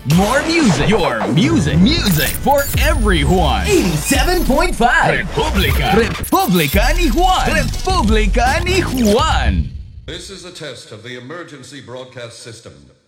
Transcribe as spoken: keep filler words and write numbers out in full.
More music. Your music. Music for everyone. eighty-seven point five. Republika. Republika ni Juan. Republika ni Juan. This is a test of the emergency broadcast system.